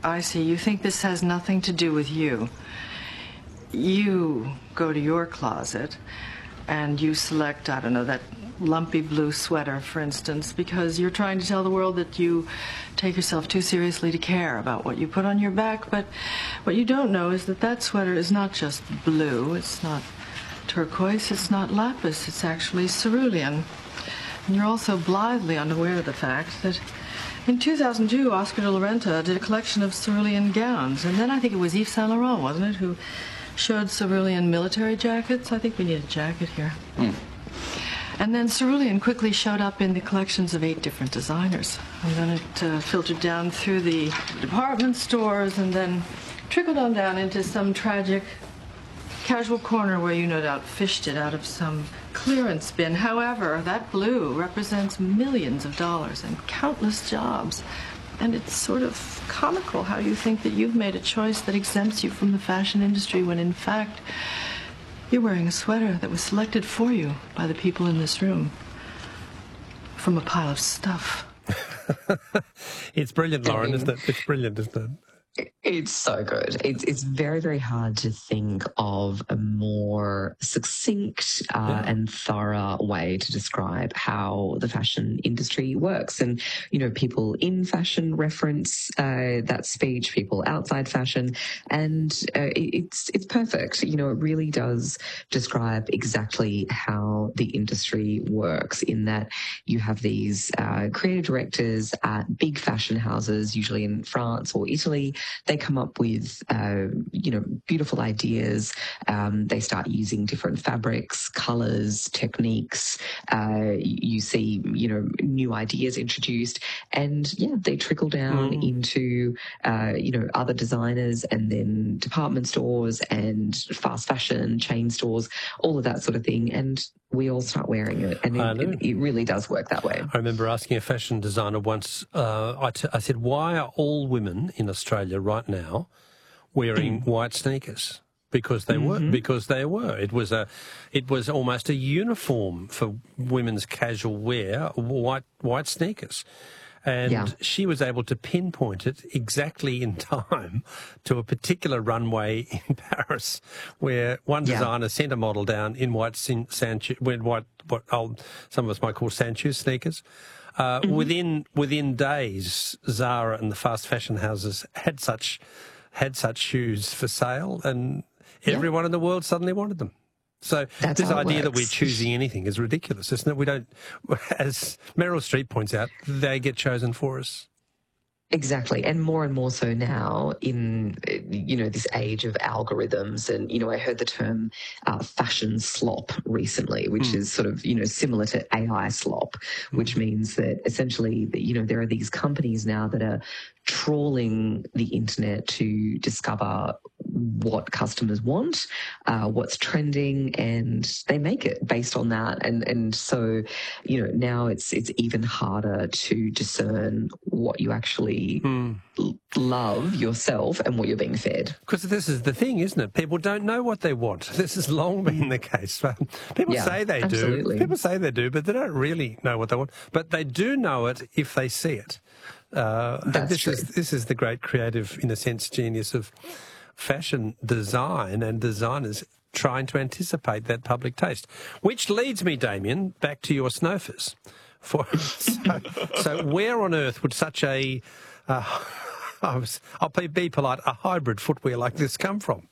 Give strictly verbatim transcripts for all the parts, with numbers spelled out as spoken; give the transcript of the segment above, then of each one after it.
I see. You think this has nothing to do with you. You go to your closet and you select, I don't know, that lumpy blue sweater, for instance, because you're trying to tell the world that you take yourself too seriously to care about what you put on your back. But what you don't know is that that sweater is not just blue, it's not turquoise, it's not lapis, it's actually cerulean. And you're also blithely unaware of the fact that in two thousand two, Oscar de la Renta did a collection of cerulean gowns, and then I think it was Yves Saint Laurent, wasn't it, who showed cerulean military jackets. I think we need a jacket here. Mm. And then cerulean quickly showed up in the collections of eight different designers. And then it uh, filtered down through the department stores and then trickled on down into some tragic casual corner where you no doubt fished it out of some clearance bin. However, that blue represents millions of dollars and countless jobs. And it's sort of comical how you think that you've made a choice that exempts you from the fashion industry when in fact you're wearing a sweater that was selected for you by the people in this room from a pile of stuff. It's brilliant, Lauren, isn't it? It's brilliant, isn't it? It's so good. It's it's very, very hard to think of a more succinct uh, yeah. and thorough way to describe how the fashion industry works. And, you know, people in fashion reference uh, that speech, people outside fashion, and uh, it's it's perfect. You know, it really does describe exactly how the industry works in that you have these uh, creative directors at big fashion houses, usually in France or Italy. They come up with, uh, you know, beautiful ideas. Um, they start using different fabrics, colours, techniques. Uh, you see, you know, new ideas introduced, and yeah, they trickle down mm. into, uh, you know, other designers, and then department stores and fast fashion chain stores, all of that sort of thing. And we all start wearing it, and it, it, it really does work that way. I remember asking a fashion designer once, uh, I, t- I said, why are all women in Australia right now wearing white sneakers? Because they mm-hmm. were, because they were. It was a, it was almost a uniform for women's casual wear, white white sneakers. And yeah. she was able to pinpoint it exactly in time to a particular runway in Paris, where one designer yeah. sent a model down in white Sancho, white what old, some of us might call Sancho sneakers. Uh, mm-hmm. Within within days, Zara and the fast fashion houses had such had such shoes for sale, and yeah. everyone in the world suddenly wanted them. So That's this idea that we're choosing anything is ridiculous, isn't it? We don't, as Meryl Streep points out, they get chosen for us. Exactly. And more and more so now in, you know, this age of algorithms. And, you know, I heard the term uh, fashion slop recently, which mm. is sort of, you know, similar to A I slop, mm. which means that essentially, you know, there are these companies now that are trawling the internet to discover what customers want, uh, what's trending, and they make it based on that. And and so, you know, now it's it's even harder to discern what you actually mm. l- love yourself and what you're being fed. Because this is the thing, isn't it? People don't know what they want. This has long been the case. People yeah, say they absolutely. do. People say they do, but they don't really know what they want. But they do know it if they see it. Uh, That's this true. is this is the great creative, in a sense, genius of fashion design and designers trying to anticipate that public taste. Which leads me, Damien, back to your snowfers. For so, so where on earth would such a, uh, I was, I'll be, be polite, a hybrid footwear like this come from?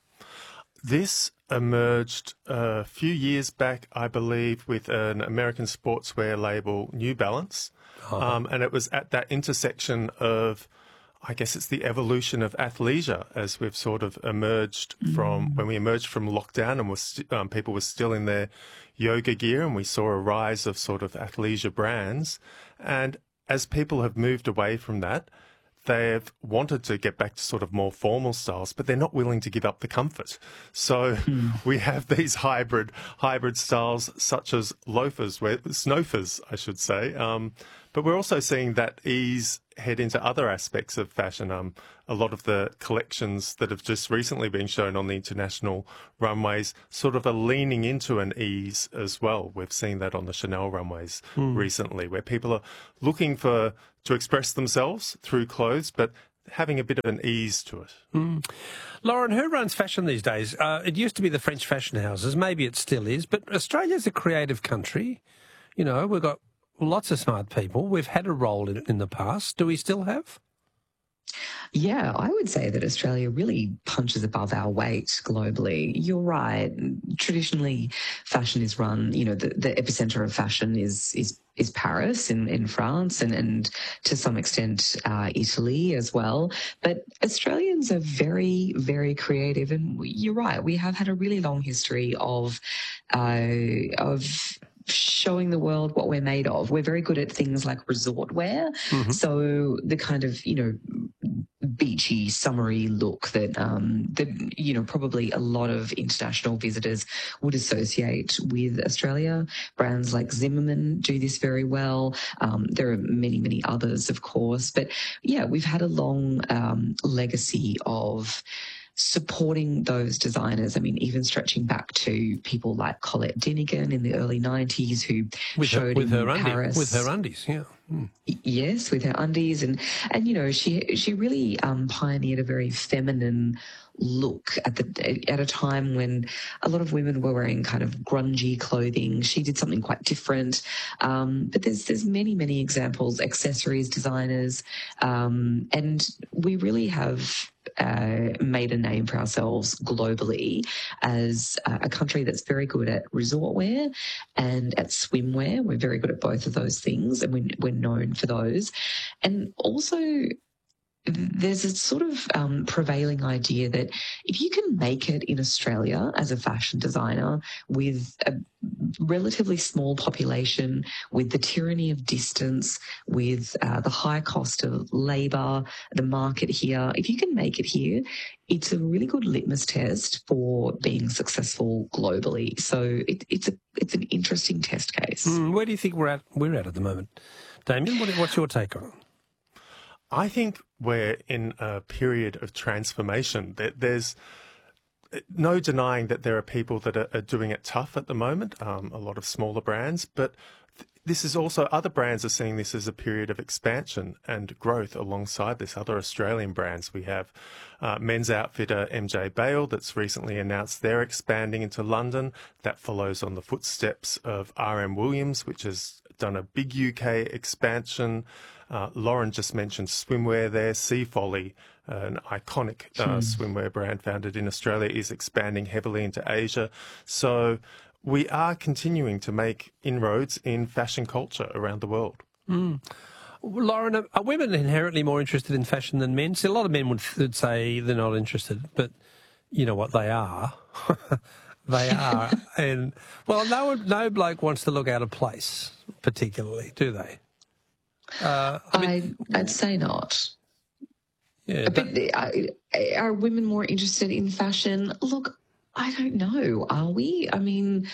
This emerged a few years back, I believe, with an American sportswear label, New Balance. Oh. Um, and it was at that intersection of, I guess it's the evolution of athleisure as we've sort of emerged from, mm. when we emerged from lockdown and was st- um, people were still in their yoga gear, and we saw a rise of sort of athleisure brands. And as people have moved away from that, they've wanted to get back to sort of more formal styles, but they're not willing to give up the comfort. So mm. we have these hybrid hybrid styles such as loafers, where, snowfers, I should say. Um, but we're also seeing that ease head into other aspects of fashion. Um, a lot of the collections that have just recently been shown on the international runways sort of are leaning into an ease as well. We've seen that on the Chanel runways mm. recently, where people are looking for to express themselves through clothes, but having a bit of an ease to it. Mm. Lauren, who runs fashion these days? Uh, it used to be the French fashion houses. Maybe it still is. But Australia's a creative country. You know, we've got lots of smart people. We've had a role in it in the past. Do we still have? Yeah, I would say that Australia really punches above our weight globally. You're right. Traditionally, fashion is run, you know, the, the epicenter of fashion is is is Paris in, in France and, and to some extent uh, Italy as well. But Australians are very, very creative. And you're right, we have had a really long history of uh, of showing the world what we're made of. We're very good at things like resort wear. Mm-hmm. So the kind of, you know, beachy, summery look that, um, that, you know, probably a lot of international visitors would associate with Australia. Brands like Zimmermann do this very well. Um, there are many, many others, of course. But yeah, we've had a long um, legacy of supporting those designers. I mean, even stretching back to people like Colette Dinigan in the early nineties who with showed her, with in her Paris. Undies, with her undies, yeah. Mm. Yes, with her undies. And, and you know, she she really um, pioneered a very feminine look at the at a time when a lot of women were wearing kind of grungy clothing. She did something quite different. Um, but there's there's many, many examples, accessories designers, um, and we really have uh, made a name for ourselves globally as uh, a country that's very good at resort wear and at swimwear. We're very good at both of those things, and we're, we're known for those. And also, there's a sort of um, prevailing idea that if you can make it in Australia as a fashion designer with a relatively small population, with the tyranny of distance, with uh, the high cost of labour, the market here, if you can make it here, it's a really good litmus test for being successful globally. So it, it's a it's an interesting test case. Mm, where do you think we're at? We're at at the moment, Damien. What, what's your take on it? I think we're in a period of transformation. There's no denying that there are people that are doing it tough at the moment, um, a lot of smaller brands, but this is also, other brands are seeing this as a period of expansion and growth alongside this. Other Australian brands, we have uh, men's outfitter M J Bale that's recently announced they're expanding into London. That follows on the footsteps of R M Williams, which has done a big U K expansion. Uh, Lauren just mentioned swimwear there. Sea Folly, uh, an iconic uh, swimwear brand founded in Australia, is expanding heavily into Asia. So we are continuing to make inroads in fashion culture around the world. Mm. Lauren, are women inherently more interested in fashion than men? See, a lot of men would, would say they're not interested, but you know what, they are. They are. And, well, no, no bloke wants to look out of place, particularly, do they? Uh, I mean, I, I'd say not. Yeah, but uh, are women more interested in fashion? Look, I don't know. Are we? I mean,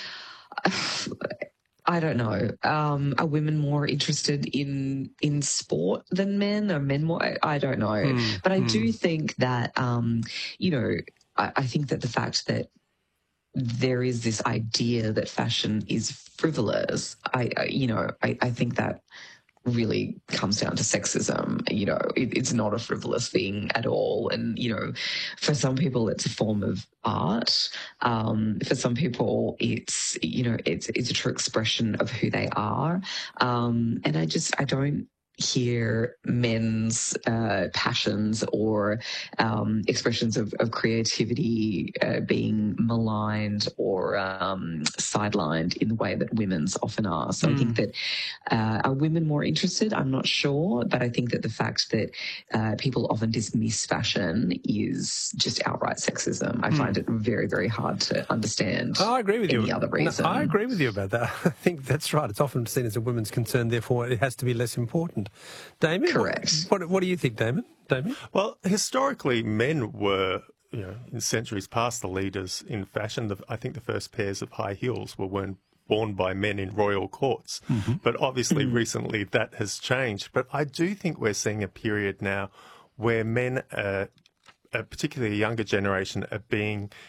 I don't know. Um, are women more interested in in sport than men? Are men more? I, I don't know. Mm, but I mm. do think that, um, you know, I, I think that the fact that there is this idea that fashion is frivolous, I, I you know, I, I think that really comes down to sexism. You know, it, it's not a frivolous thing at all. And, you know, for some people, it's a form of art. Um, for some people, it's, you know, it's, it's a true expression of who they are. Um, and I just, I don't hear men's uh, passions or um, expressions of, of creativity uh, being maligned or um, sidelined in the way that women's often are. So mm. I think that uh, are women more interested? I'm not sure, but I think that the fact that uh, people often dismiss fashion is just outright sexism. I mm. find it very, very hard to understand. Oh, I agree with any you. Other reason. No, I agree with you about that. I think that's right. It's often seen as a women's concern, therefore it has to be less important. Damien? Correct. What, what do you think, Damien? Damien? Well, historically, men were, you know, in centuries past, the leaders in fashion. The, I think the first pairs of high heels were worn, worn by men in royal courts. Mm-hmm. But obviously, mm-hmm. recently, that has changed. But I do think we're seeing a period now where men, uh, uh, particularly a younger generation, are being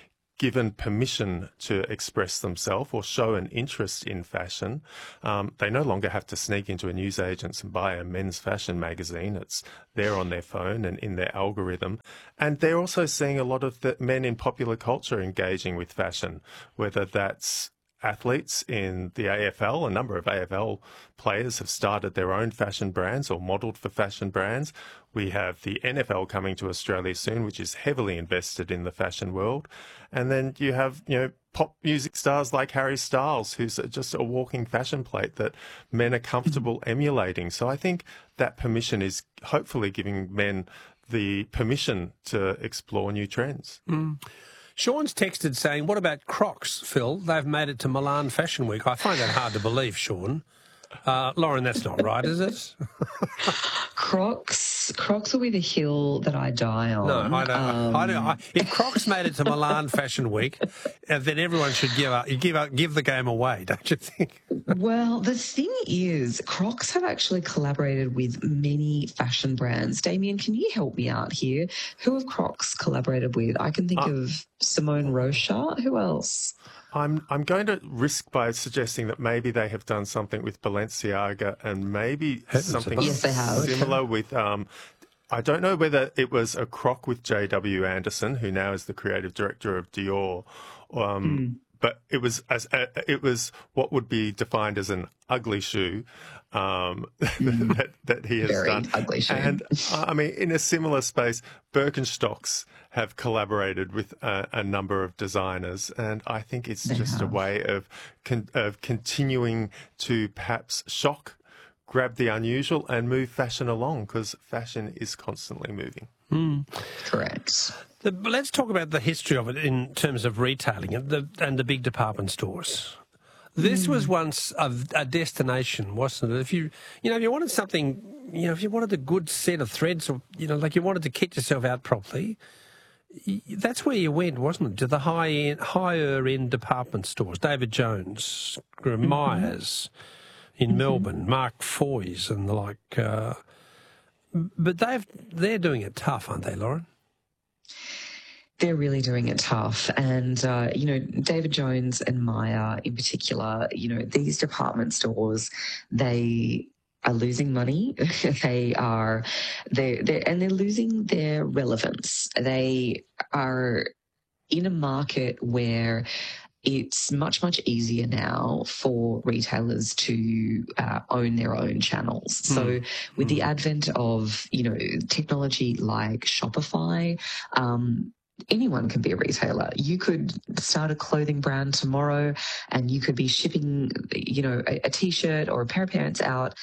given permission to express themselves or show an interest in fashion, um, they no longer have to sneak into a newsagent's and buy a men's fashion magazine. It's there on their phone and in their algorithm. And they're also seeing a lot of the men in popular culture engaging with fashion, whether that's athletes in the A F L. A number of A F L players have started their own fashion brands or modelled for fashion brands. We have the N F L coming to Australia soon, which is heavily invested in the fashion world. And then you have, you know, pop music stars like Harry Styles, who's just a walking fashion plate that men are comfortable emulating. So I think that permission is hopefully giving men the permission to explore new trends. Mm. Sean's texted saying, what about Crocs, Phil? They've made it to Milan Fashion Week. I find that hard to believe, Sean. Uh, Lauren, that's not right, is it? Crocs, Crocs will be the hill that I die on. No, I don't. Um, I don't I, if Crocs made it to Milan Fashion Week, uh, then everyone should give up, give up, give the game away, don't you think? Well, the thing is, Crocs have actually collaborated with many fashion brands. Damien, can you help me out here? Who have Crocs collaborated with? I can think uh, of Simone Rocha. Who else? I'm I'm going to risk by suggesting that maybe they have done something with Balenciaga and maybe something yes, they have. similar with. Um, I don't know whether it was a croc with J W Anderson, who now is the creative director of Dior, um, mm. but it was as uh, it was what would be defined as an ugly shoe um, mm. that that he has Very done. Ugly shoe. And uh, I mean, in a similar space, Birkenstocks have collaborated with a, a number of designers, and I think it's they just have. a way of con- of continuing to perhaps shock, grab the unusual, and move fashion along, because fashion is constantly moving. Mm. Correct. The, let's talk about the history of it in terms of retailing and the, and the big department stores. This mm. was once a, a destination, wasn't it? If you, you know, if you wanted something, you know, if you wanted a good set of threads, or you know, like you wanted to kit yourself out properly, that's where you went, wasn't it? To the high end, higher end department stores, David Jones, mm-hmm. Myers in mm-hmm. Melbourne, Mark Foy's and the like. Uh, but they've they're doing it tough, aren't they, Lauren? They're really doing it tough. And, uh, you know, David Jones and Myer in particular, you know, these department stores, they are losing money. they are, they they and they're losing their relevance. They are in a market where it's much, much easier now for retailers to uh, own their own channels. Mm. So with mm. the advent of, you know, technology like Shopify, um, anyone can be a retailer. You could start a clothing brand tomorrow and you could be shipping, you know, a, a T-shirt or a pair of pants out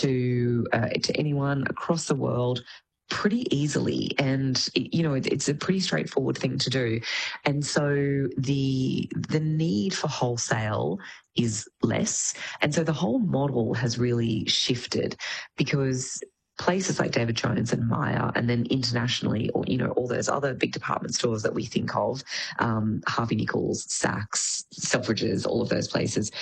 to uh, to anyone across the world pretty easily. And, you know, it, it's a pretty straightforward thing to do. And so the the need for wholesale is less. And so the whole model has really shifted, because places like David Jones and Myer, and then internationally, or, you know, all those other big department stores that we think of, um, Harvey Nichols, Saks, Selfridges, all of those places,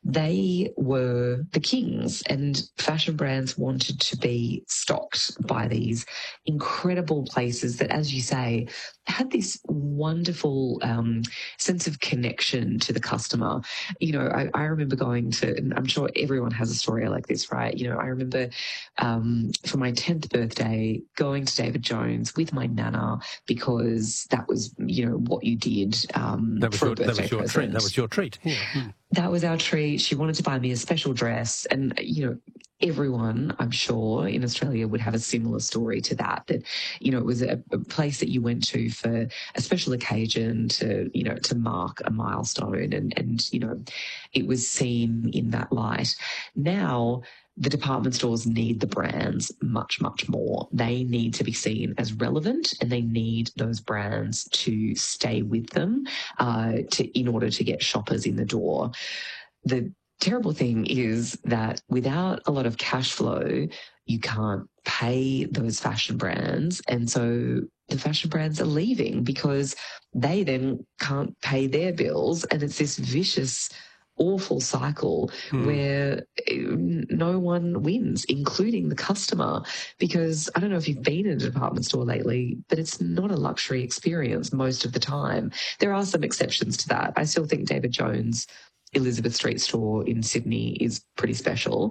they were the kings, and fashion brands wanted to be stocked by these incredible places that, as you say, had this wonderful um, sense of connection to the customer. You know, I, I remember going to, and I'm sure everyone has a story like this, right? You know, I remember um, for my tenth birthday going to David Jones with my nana, because that was, you know, what you did um, that was for your, a birthday that was your present. treat. That was your treat. Yeah. That was our treat. She wanted to buy me a special dress, and, you know, everyone, I'm sure, in Australia would have a similar story to that, that, you know, it was a, a place that you went to for a special occasion to, you know, to mark a milestone, and, and, you know, it was seen in that light. Now, the department stores need the brands much, much more. They need to be seen as relevant, and they need those brands to stay with them uh, to in order to get shoppers in the door. The terrible thing is that without a lot of cash flow, you can't pay those fashion brands. And so the fashion brands are leaving because they then can't pay their bills. And it's this vicious awful cycle Hmm. where no one wins, including the customer, because I don't know if you've been in a department store lately, but it's not a luxury experience most of the time. There are some exceptions to that. I still think David Jones' Elizabeth Street store in Sydney is pretty special.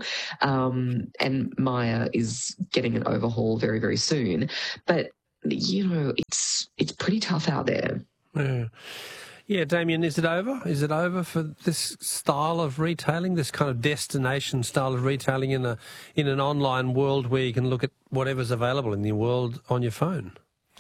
Um, and Myer is getting an overhaul very, very soon. But, you know, it's it's pretty tough out there. Yeah. Yeah, Damien, is it over? Is it over for this style of retailing, this kind of destination style of retailing in a in an online world where you can look at whatever's available in the world on your phone?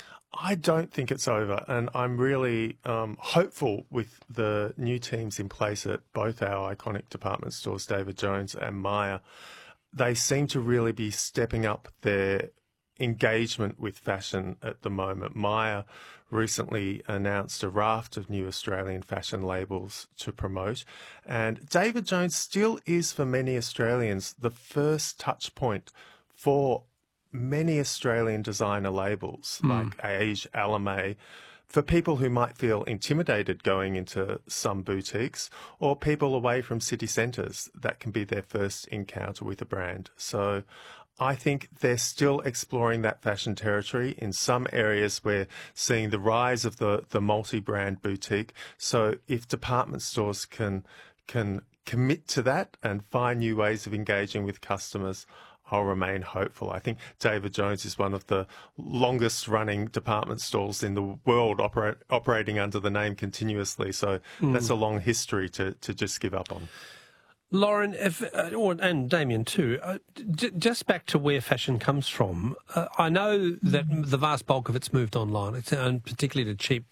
I don't think it's over, and I'm really um, hopeful with the new teams in place at both our iconic department stores, David Jones and Myer. They seem to really be stepping up their engagement with fashion at the moment. Myer recently announced a raft of new Australian fashion labels to promote, and David Jones still is, for many Australians, the first touch point for many Australian designer labels mm. like Age, Alame, for people who might feel intimidated going into some boutiques, or people away from city centres. That can be their first encounter with a brand. So I think they're still exploring that fashion territory. In some areas, we're seeing the rise of the, the multi-brand boutique. So if department stores can can commit to that and find new ways of engaging with customers, I'll remain hopeful. I think David Jones is one of the longest running department stores in the world, operate, operating under the name continuously. So mm. that's a long history to, to just give up on. Lauren, if, uh, or, and Damien too, uh, j- just back to where fashion comes from, uh, I know that the vast bulk of it's moved online, it's, and particularly to cheap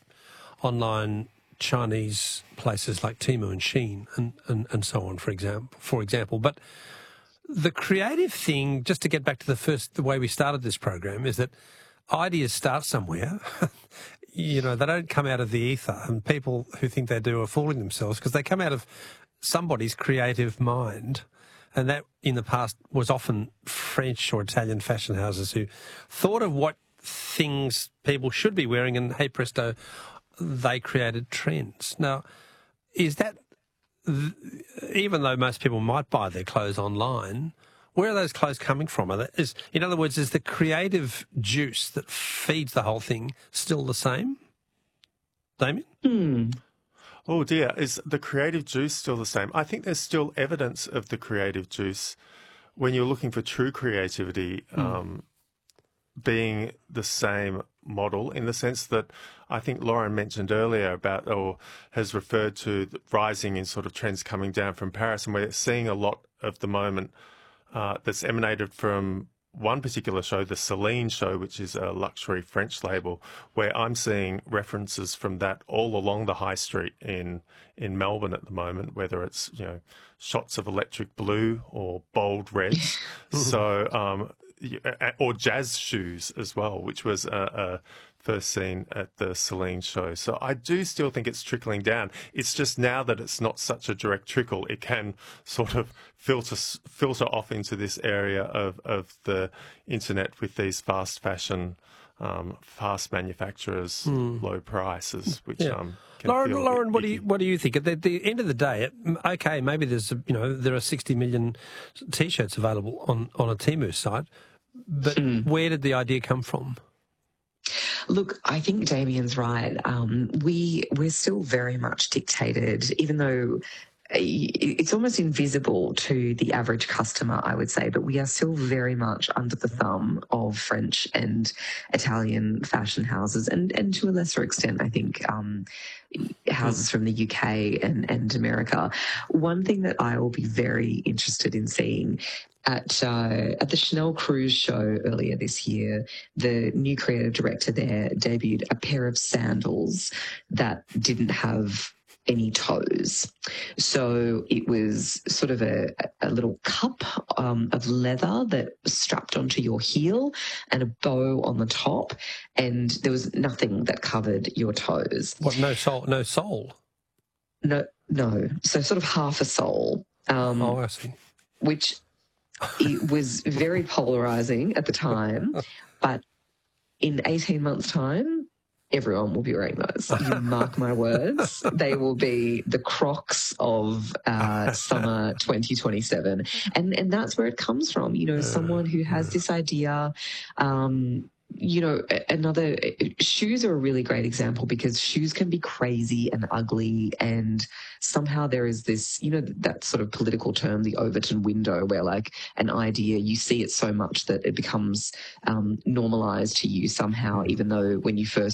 online Chinese places like Temu and Shein and, and, and so on, for example, for example. But the creative thing, just to get back to the first, the way we started this program, is that ideas start somewhere. You know, they don't come out of the ether, and people who think they do are fooling themselves because they come out of somebody's creative mind. And that in the past was often French or Italian fashion houses who thought of what things people should be wearing, and hey presto, they created trends. Now, is that, even though most people might buy their clothes online, where are those clothes coming from? Are they, is, in other words, is the creative juice that feeds the whole thing still the same? Damien? Hmm. Oh dear, is the creative juice still the same? I think there's still evidence of the creative juice when you're looking for true creativity mm. um, being the same model, in the sense that I think Lauren mentioned earlier about, or has referred to, the rising in sort of trends coming down from Paris, and we're seeing a lot of the moment uh, that's emanated from one particular show, the Celine show, which is a luxury French label, where I'm seeing references from that all along the high street in in Melbourne at the moment, whether it's, you know, shots of electric blue or bold reds. So, um, or jazz shoes as well, which was a, a first seen at the Celine show. So I do still think it's trickling down. It's just now that it's not such a direct trickle, it can sort of filter filter off into this area of, of the internet with these fast fashion, um, fast manufacturers, mm. low prices, which yeah. um, can Lauren, feel Lauren, what do you icky. what do you think? At the, the end of the day, okay, maybe there's you know there are sixty million T-shirts available on on a Temu site, but mm. where did the idea come from? Look, I think Damien's right. Um, we, we're still very much dictated, even though it's almost invisible to the average customer, I would say, but we are still very much under the thumb of French and Italian fashion houses, and, and to a lesser extent, I think, um, houses from the U K and, and America. One thing that I will be very interested in seeing At uh, at the Chanel Cruise show earlier this year, the new creative director there debuted a pair of sandals that didn't have any toes. So it was sort of a, a little cup um, of leather that was strapped onto your heel and a bow on the top, and there was nothing that covered your toes. What, no sole? No sole? No, no. So sort of half a sole. Um, oh, I see. Which... it was very polarising at the time, but in eighteen months' time, everyone will be wearing those. You mark my words. They will be the Crocs of uh, summer twenty twenty-seven. And and that's where it comes from. You know, someone who has this idea, um, you know, another, shoes are a really great example because shoes can be crazy and ugly, and somehow there is this, you know, that sort of political term, the Overton window, where like an idea, you see it so much that it becomes um, normalized to you somehow, even though when you first